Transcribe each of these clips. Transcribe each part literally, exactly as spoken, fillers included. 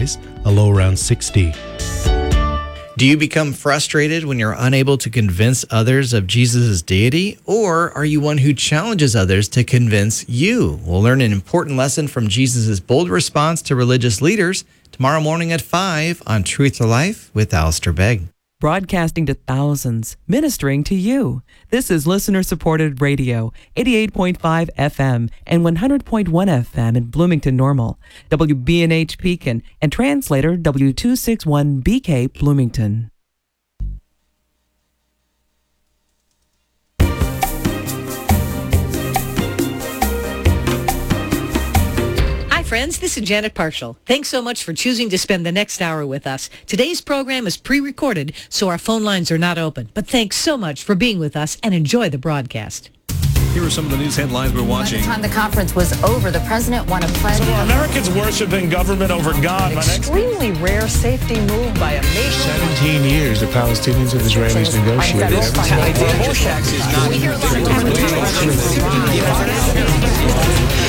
highs, a low around sixty. Do you become frustrated when you're unable to convince others of Jesus' deity? Or are you one who challenges others to convince you? We'll learn an important lesson from Jesus' bold response to religious leaders tomorrow morning at five on Truth or Life with Alistair Begg. Broadcasting to thousands, ministering to you. This is listener-supported radio, eighty-eight point five F M and one hundred point one F M in Bloomington Normal, W B N H Pekin, and translator W two sixty-one B K Bloomington. Friends, this is Janet Parshall. Thanks so much for choosing to spend the next hour with us. Today's program is pre-recorded, so our phone lines are not open. But thanks so much for being with us and enjoy the broadcast. Here are some of the news headlines we're watching. By the time the conference was over, the president won a pledge. So are Americans worshiping government over God? Extremely rare safety move by a nation. seventeen years the Palestinians and Israelis negotiated. We hear a lot of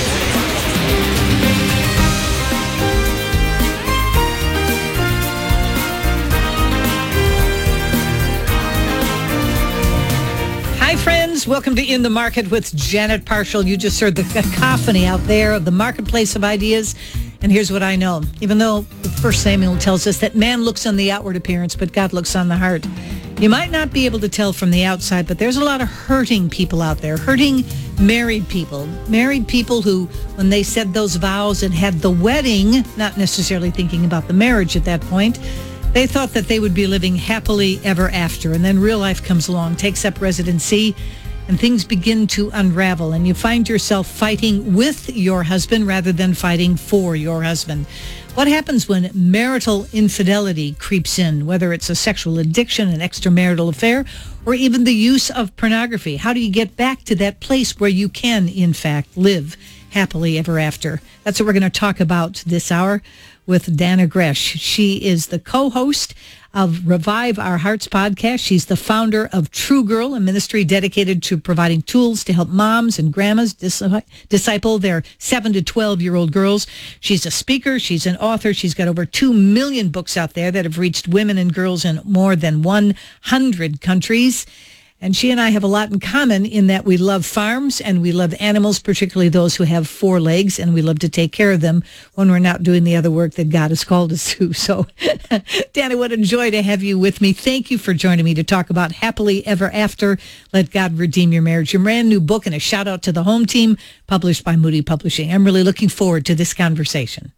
Hi, friends. Welcome to In the Market with Janet Parshall. You just heard the cacophony out there of the marketplace of ideas. And here's what I know. Even though First Samuel tells us that man looks on the outward appearance, but God looks on the heart. You might not be able to tell from the outside, but there's a lot of hurting people out there, hurting married people, married people who, when they said those vows and had the wedding, not necessarily thinking about the marriage at that point, they thought that they would be living happily ever after. And then real life comes along, takes up residency, and things begin to unravel. And you find yourself fighting with your husband rather than fighting for your husband. What happens when marital infidelity creeps in, whether it's a sexual addiction, an extramarital affair, or even the use of pornography? How do you get back to that place where you can, in fact, live happily ever after? That's what we're going to talk about this hour with Dannah Gresh. She is the co-host of Revive Our Hearts podcast. She's the founder of True Girl, a ministry dedicated to providing tools to help moms and grandmas dis- disciple their seven to twelve-year-old girls. She's a speaker. She's an author. She's got over two million books out there that have reached women and girls in more than one hundred countries. And she and I have a lot in common in that we love farms and we love animals, particularly those who have four legs, and we love to take care of them when we're not doing the other work that God has called us to. So, Dannah, what a joy to have you with me. Thank you for joining me to talk about Happily Ever After, Let God Redeem Your Marriage, your brand new book, and a shout out to the home team, published by Moody Publishing. I'm really looking forward to this conversation.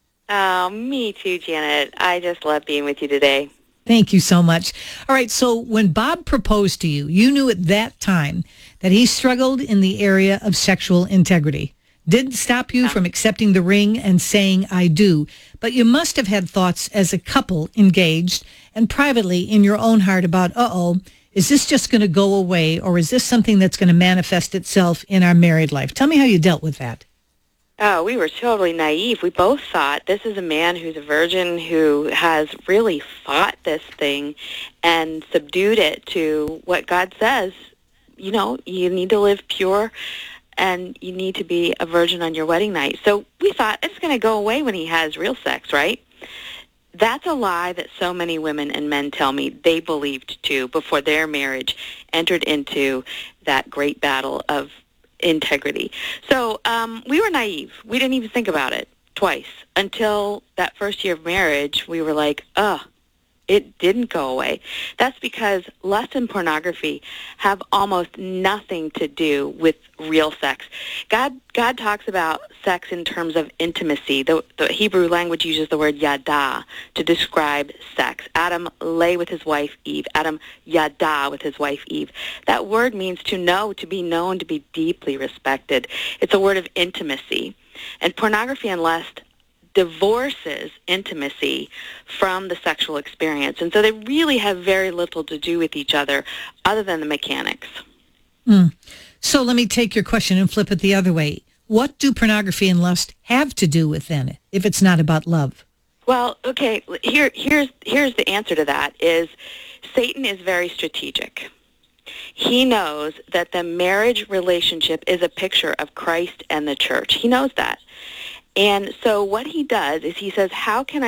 Oh, me too, Janet. I just love being with you today. Thank you so much. All right, so when Bob proposed to you, you knew at that time that he struggled in the area of sexual integrity. Didn't stop you from accepting the ring and saying, I do. But you must have had thoughts as a couple engaged and privately in your own heart about, uh-oh, is this just going to go away, or is this something that's going to manifest itself in our married life? Tell me how you dealt with that. Oh, we were totally naive. We both thought this is a man who's a virgin who has really fought this thing and subdued it to what God says. You know, you need to live pure and you need to be a virgin on your wedding night. So we thought it's going to go away when he has real sex, right? That's a lie that so many women and men tell me they believed too before their marriage entered into that great battle of integrity. So um, we were naive. We didn't even think about it twice until that first year of marriage. We were like, oh, it didn't go away. That's because lust and pornography have almost nothing to do with real sex. God God talks about sex in terms of intimacy. The, the Hebrew language uses the word yada to describe sex. Adam lay with his wife Eve. Adam yada with his wife Eve. That word means to know, to be known, to be deeply respected. It's a word of intimacy. And pornography and lust divorces intimacy from the sexual experience. And so they really have very little to do with each other other than the mechanics. Mm. So let me take your question and flip it the other way. What do pornography and lust have to do with then, if it's not about love? Well, okay, here, here's, here's the answer to that is Satan is very strategic. He knows that the marriage relationship is a picture of Christ and the church. He knows that. And so what he does is he says, how can I